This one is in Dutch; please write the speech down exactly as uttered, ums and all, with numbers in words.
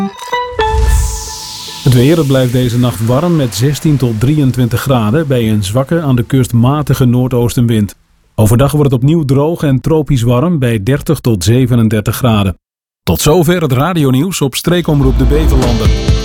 Het weer, het blijft deze nacht warm met zestien tot drieëntwintig graden bij een zwakke aan de kust matige noordoostenwind. Overdag wordt het opnieuw droog en tropisch warm bij dertig tot zevenendertig graden. Tot zover het radionieuws op Streekomroep de Beverlanden.